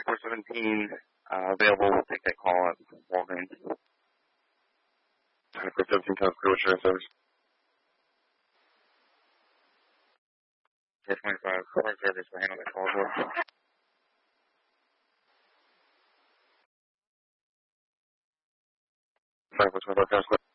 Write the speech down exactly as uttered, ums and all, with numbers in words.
four seventeen uh, available. We'll take that call at Walgreens. twenty-four seventeen Times Square, what's your service? four twenty-five, car service, we'll handle that call as well. five twenty-five Times Square.